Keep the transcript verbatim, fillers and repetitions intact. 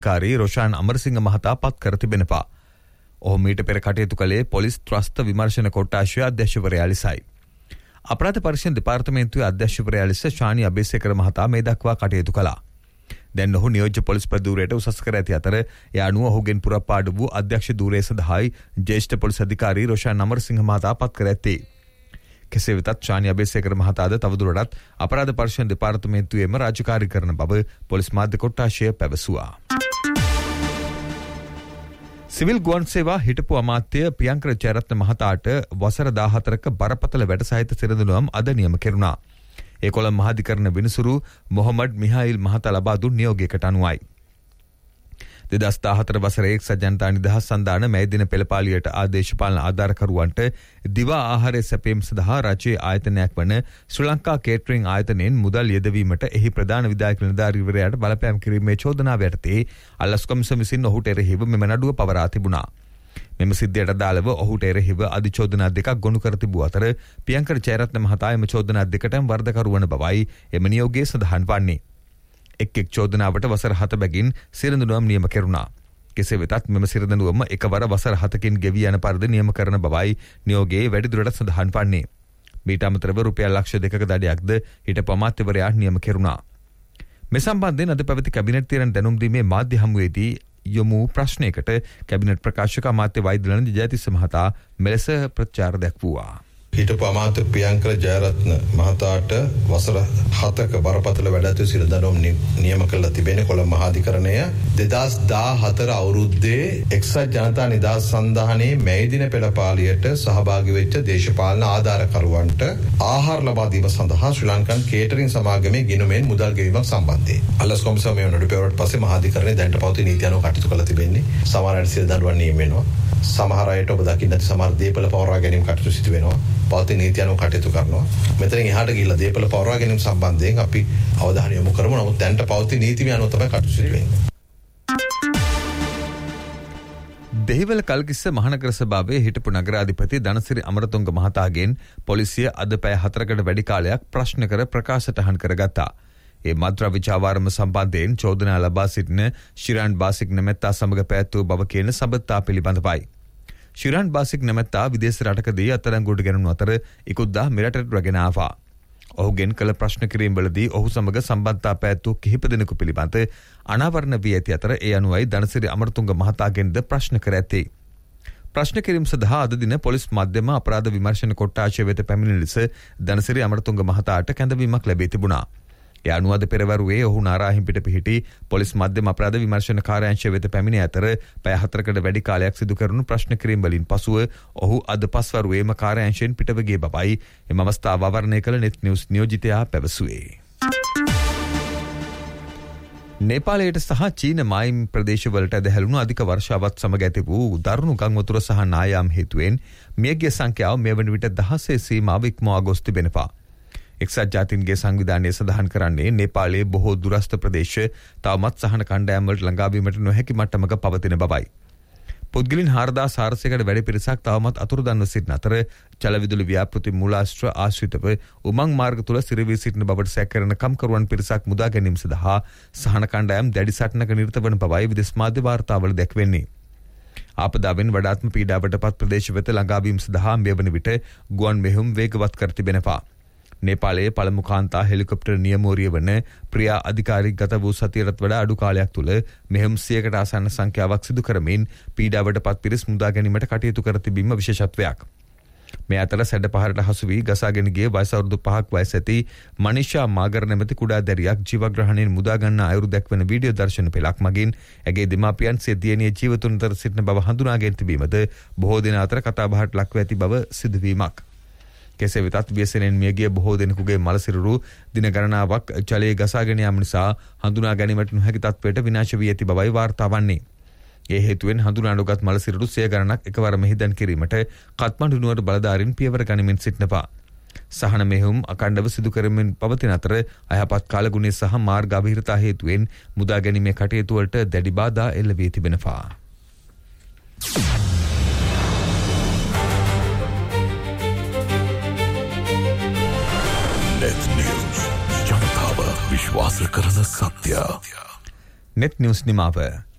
කාරී රොෂාන් අමරසිංහ මහතා පත් කර තිබෙනවා. ඔහු මීට පෙර කටයුතු කළේ පොලිස් ත්‍රස්ත විමර්ශන කොට්ටාශය අධ්‍යක්ෂවරයා ලෙසයි. අපරාධ පරීක්ෂණ දෙපාර්තමේන්තුවේ අධ්‍යක්ෂවරයා ලෙස ශානි අබේසේකර මහතා මේ දක්වා කටයුතු කළා. දැන් ඔහු නියෝජ්‍ය පොලිස් ප්‍රධූරයට උසස් කර ඇති අතර ඒ අනුව ඔහුගෙන් පුරපාඩු වූ අධ්‍යක්ෂ ධූරය සඳහායි ජ්‍යෙෂ්ඨ පොලිස් අධිකාරී රොෂාන් අමරසිංහ මහතා පත් කර ඇත්තේ. කෙසේ වෙතත් ශානි අබේසේකර මහතාද තවදුරටත් අපරාධ පරීක්ෂණ දෙපාර්තමේන්තුවේම රාජකාරී කරන බව පොලිස් මාධ්‍ය කොට්ටාශය පැවසුවා. සිවිල් ගුවන් සේවා හිටපු අමාත්‍ය ප්‍රියංකර ජයරත්න මහතාට වසර දාහතරක බරපතල වැඩසහිත සිරදනුවම් අද නියම කෙරුණා. ඒ කොළඹ මහාධිකරණ විනිසුරු මොහමඩ් මිහායිල් මහතා ලබා දුන් නියෝගයකට අනුවයි. දෙදහස් දාහතර වසරේ එක්සත් ජනතා නිදහස් සන්ධාන මේ දින පෙළපාලියට ආදේශපාලන ආධාරකරුවන්ට දිවා ආහාරය සැපීම සඳහා රජයේ ආයතනයක් වන ශ්‍රී ලංකා කේටරිං ආයතනයෙන් මුදල් යෙදවීමට එහි ප්‍රධාන විධායක නිලධාරීවරයාට බලපෑම් කිරීමේ චෝදනාව යටතේ අල්ලස් කොමිසම විසින් ඔහුට එරෙහිව මෙම නඩුව පවරා තිබුණා. මෙම සිද්ධියට අදාළව ඔහුට එරෙහිව අධිචෝදනා දෙකක් ගොනු කර තිබූ අතර ප්‍රියංකර ජයරත්න මහතා එම චෝදනා දෙකටම වරදකරු වන බවයි එම නියෝගයේ සඳහන් වන්නේ. එක් එක් චෝදනාවට වසර හත බැගින් සිරඳුනුවම් නියම කෙරුණා. කෙසේ වෙතත් මෙම සිරඳුනුවම එකවර වසර හතකින් ගෙවී යන පරිදි නියම කරන බවයි නියෝගයේ වැඩිදුරටත් සඳහන් වන්නේ. මීට අමතරව රුපියල් ලක්ෂ දෙකක දඩයක්ද හිටපු අමාත්‍යවරයා නියම කෙරුණා. මේ සම්බන්ධයෙන් අද පැවති කැබිනට් තීරණ දැනුම් දීමේ මාධ්‍ය හමුවේදී යොමු ප්‍රශ්නයකට කැබිනට් ප්‍රකාශක අමාත්‍ය වෛද්‍යලන ජයතිස්ස මහතා මෙලෙස ප්‍රතිචාර දැක්වුවා. හිටපු අමාත්‍ය ප්‍රියංකර ජයරත්න මහතාට වසර හතක බරපතල වැඩ සිරදනුවම් නියම කළ තිබෙන කොළඹ මහාධිකරණය දෙදහස් දාහතර අවුරුද්දේ එක්සත් ජනතා නිදහස් සන්ධානයේ මැයි දින පෙළපාලියට සහභාගී වෙච්ච දේශපාලන ආධාරකරුවන්ට ආහාර ලබා දීම සඳහා ශ්‍රී ලංකන් කේටරිං සමාගමේ ගිණුමෙන් මුදල් ගෙවීමක් සම්බන්ධයෙන් අල්ලස් කොමිසම මේ නඩු පෙරවට පස්සේ මහාධිකරණය දැනට පවතින නීති අනුව කටයුතු කරලා තිබෙන්නේ. සමහර අයට සිරදනුවම් නියම වෙනවා. සමහර අයට ඔබ දකින්න ඇති සමහර දීපල පවරා ගැනීම කටයුතු සිදු වෙනවා. පවතින නීති අනුව කටයුතු කරනවා. මෙතනින් එහාට ගිහිල්ලා දීපල පවරා ගැනීම සම්බන්ධයෙන් අපි අවධානය යොමු කරමු. නමුත් දැනට පවතින නීතිමය අනුව තමයි කටයුතු සිදු වෙන්නේ. දෙහිවල කල්කිස්ස මහනගර සභාවේ හිටපු නගරාධිපති ධනසිරි අමරතුංග මහතාගෙන් පොලිසිය අද පැය හතරකට වැඩි කාලයක් ප්‍රශ්න කර ප්‍රකාශටහන් කරගත්තා. ඒ මද්‍රව්‍ය චාවාරම සම්බන්ධයෙන් චෝදනා ලබා සිටින ශිරාන් බාසික් නැමැත්තා සමග පැවැත්වූ බව කියන සබත්තා පිළිබඳවයි. ශිරාන් බාසික් නැමැත්තා විදේශ රටකදී අත්අඩංගුවට ගැනුණු අතර ඉකුත්දා මෙරටට රැගෙන ආවා. ඔහුගෙන් කළ ප්‍රශ්න කිරීම්වලදී ඔහු සමග සම්බන්ධතා පැවැත්වූ කිහිප දෙනෙකු පිළිබඳ අනාවරණ වී ඇති අතර ඒ අනුවයි ධනසිරි අමරතුංග මහතාගෙන්ද ප්‍රශ්න කර ඇත්තේ. ප්‍රශ්න කිරීම සඳහා අද දින පොලිස් මධ්‍යම අපරාධ විමර්ශන කොට්ටාශය වෙත පැමිණි ලෙස ධනසිරි අමරතුංග මහතාට කැඳවීමක් ලැබී තිබුණා. ඒ අනුව අද පෙරවරුවේ ඔහු නාරාහිම්පිට පිහිටි පොලිස් මධ්‍යම අපරාධ විමර්ශන කාර්යාංශය වෙත පැමිණ අතර පැය හතරකට වැඩි කාලයක් සිදු කරනු ප්‍රශ්න කිරීම වලින් පසුව ඔහු අද පස්වරුවේම කාර්යාංශයෙන් පිටව ගිය බවයි එම අවස්ථාව අවර්ණය කළ නෙට් නිවුස් නියෝජිතයා පැවසුවේ. නේපාලයට සහ චීන මායිම් ප්‍රදේශවලට ඇදහැළුණු අධික වර්ෂාවත් සමග ඇති වූ දරුණු ගං වතුර සහ නායාම් හේතුවෙන් මියගිය සංඛ්‍යාව මේ වන විට දහසේ සීමාව ඉක්මවා ගොස් තිබෙනවා. එක්සත් ජාතීන්ගේ සංවිධානය සඳහන් කරන්නේ නේපාලයේ බොහෝ දුරස්ථ ප්‍රදේශ තවමත් සහන කණ්ඩායම් වලට ළඟාවීමට නොහැකි මට්ටමක පවතින බවයි. පුද්ගලින් හාරදාස් හාරසියයකට වැඩි පිරිසක් තවමත් අතුරුදන්ව සිටින අතර ජලවිදුලි ව්‍යාපෘති මූලාශ්‍ර ආශ්‍රිතව උමං මාර්ග තුල සිරවී සිටින බවට සැකකරන කම්කරුවන් පිරිසක් මුදා ගැනීම සඳහා සහන කණ්ඩායම් දැඩි සටනක නිරත වන බවයි විදේශ මාධ්‍ය වාර්තාවල දැක්වෙන්නේ. ආපදාවෙන් වඩාත්ම පීඩාවට පත් ප්‍රදේශ වෙත ළඟාවීම සඳහා මේ වන විට ගුවන් මෙහෙයුම් වේගවත් කර තිබෙනවා. නේපාලයේ පළමු කාන්තා හෙලිකොප්ටර් නියමෝරිය වන ප්‍රියා අධිකාරී ගත වූ සතියකට වඩා අඩු කාලයක් තුළ මෙහෙයුම් සියයකට ආසන්න සංඛ්‍යාවක් සිදු කරමින් පීඩාවට පත් පිරිස් මුදා ගැනීමට කටයුතු කර තිබීම විශේෂත්වයක්. මේ අතර සැඩ පහරට හසු වී ගසාගෙන ගිය වයස අවුරුදු පහක් වයස ඇති මනිෂා මාගර නැමැති කුඩා දැරියක් ජීවග්‍රහණයෙන් මුදා ගන්නා අයුරු දැක්වෙන වීඩියෝ දර්ශන පෙළක් මගින් ඇගේ දෙමාපියන් සිය දියණිය ජීවතුන් අතර සිටින බව හඳුනාගෙන තිබීමද බොහෝ දෙනා අතර කතාබහට ලක්ව ඇති බව සිදුවීමක්. කෙසේ වෙතත් ව්‍යසනයෙන් මියගිය බොහෝ දෙනෙකුගේ මලසිරුරු දින ගණනාවක් ජලයේ ගසාගෙන යාම නිසා හඳුනා ගැනීමට නොහැකි තත්වයට විනාශ වී ඇති බවයි වාර්තා වන්නේ. ඒ හේතුවෙන් හඳුනානුගත් මලසිරුරු සිය ගණනක් එකවර මෙහිදන් කිරීමට කත්මඬු නුවර බලධාරීන් පියවර ගනිමින් සිටිනවා. සහන මෙහෙයුම් අඛණ්ඩව සිදු කරමින් පවතින අතර අයහපත් කාලගුණය සහ මාර්ග අභිහිරතා හේතුවෙන් මුදා ගැනීමේ කටයුතු වලට දැඩි බාධා එල්ල වී තිබෙනවා. Net News, ජනතාව විශ්වාස කරන සත්‍ය. net news නිමාව